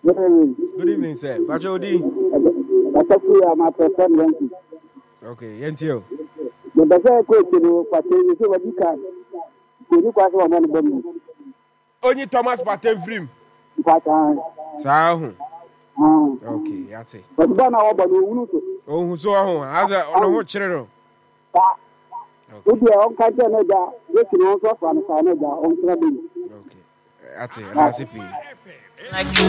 Good evening, sir. Pacho Odi. My president. Okay, Yentio. The better question to Pate is what you can. You quite one money. Only Thomas Patem Vrim. But Sahu. Okay, that's it. but then I want to. Oh, who saw as a on a watch channel. If you are on Canada, you can also find Canada on Canada. Okay, that's it. Recipe.